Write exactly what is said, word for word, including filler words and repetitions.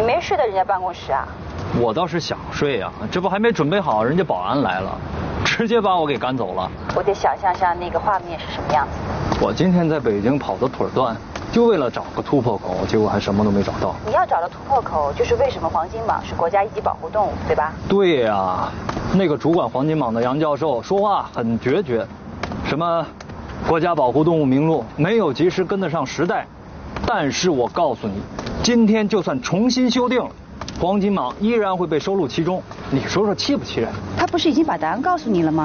没睡在人家办公室啊？ 我倒是想睡啊，这不还没准备好，人家保安来了，直接把我给赶走了。 我得想象下那个画面是什么样子的。 我今天在北京跑得腿断，就为了找个突破口，结果还什么都没找到。 你要找到突破口，就是为什么黄金蟒是国家一级保护动物，对吧？ 对呀、啊，那个主管黄金蟒的杨教授说话很决绝，什么国家保护动物名录没有及时跟得上时代。但是我告诉你，今天就算重新修订，黄金蟒依然会被收录其中。你说说气不气人？ 他不是已经把答案告诉你了吗？